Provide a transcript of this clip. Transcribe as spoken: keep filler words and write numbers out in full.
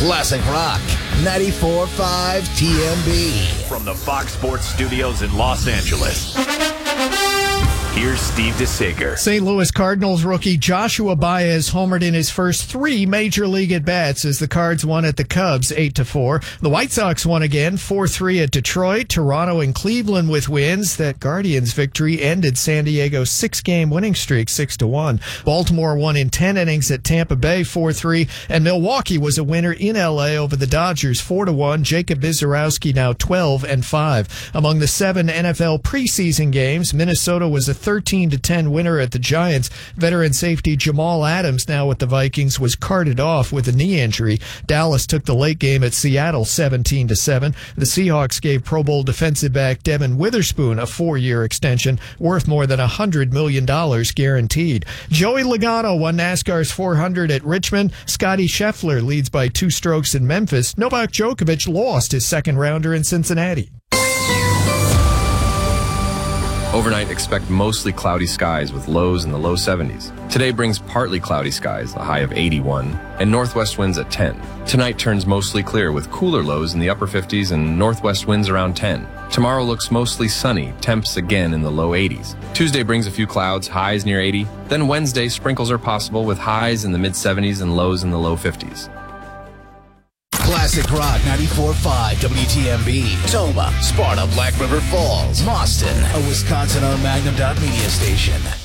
Classic Rock ninety-four point five T M B. From the Fox Sports Studios in Los Angeles, here's Steve DeSager. Saint Louis Cardinals rookie Joshua Baez homered in his first three major league at-bats as the Cards won at the Cubs eight to four. The White Sox won again four three at Detroit. Toronto and Cleveland with wins. That Guardians victory ended San Diego's six-game winning streak six to one. Baltimore won in ten innings at Tampa Bay four three, and Milwaukee was a winner in L A over the Dodgers four to one. Jacob Visarowski now twelve and five. Among the seven N F L preseason games, Minnesota was a thirteen to ten winner at the Giants. Veteran safety Jamal Adams, now with the Vikings, was carted off with a knee injury. Dallas took the late game at Seattle seventeen to seven. The Seahawks gave Pro Bowl defensive back Devin Witherspoon a four-year extension worth more than one hundred million dollars guaranteed. Joey Logano won NASCAR's four hundred at Richmond. Scotty Scheffler leads by two strokes in Memphis. Novak Djokovic lost his second rounder in Cincinnati. Overnight, expect mostly cloudy skies with lows in the low seventies. Today brings partly cloudy skies, a high of eighty-one, and northwest winds at ten. Tonight turns mostly clear with cooler lows in the upper fifties and northwest winds around ten. Tomorrow looks mostly sunny, temps again in the low eighties. Tuesday brings a few clouds, highs near eighty. Then Wednesday, sprinkles are possible with highs in the mid seventies and lows in the low fifties. Classic Rock ninety-four point five W T M B. Toma, Sparta, Black River Falls, Boston, a Wisconsin-owned Magnum Dot Media station.